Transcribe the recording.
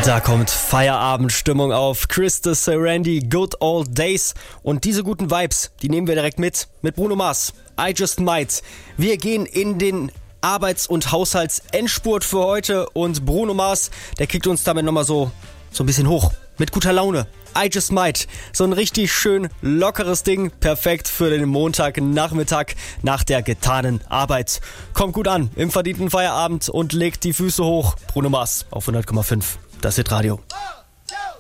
Da kommt Feierabendstimmung auf. Chris de Serendy, Good Old Days. Und diese guten Vibes, die nehmen wir direkt mit Bruno Mars, I Just Might. Wir gehen in den Arbeits- und Haushaltsendspurt für heute. Und Bruno Mars, der kickt uns damit nochmal so ein bisschen hoch. Mit guter Laune. I Just Might. So ein richtig schön lockeres Ding. Perfekt für den Montagnachmittag nach der getanen Arbeit. Kommt gut an im verdienten Feierabend und legt die Füße hoch. Bruno Mars auf 100,5. Das Hit Radio.